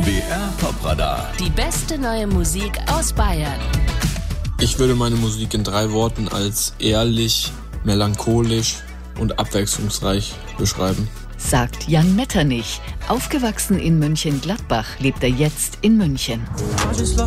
BR Popradar. Die beste neue Musik aus Bayern. Ich würde meine Musik in 3 Worten als ehrlich, melancholisch und abwechslungsreich beschreiben. Sagt Jan Metternich. Aufgewachsen in Mönchengladbach, lebt er jetzt in München.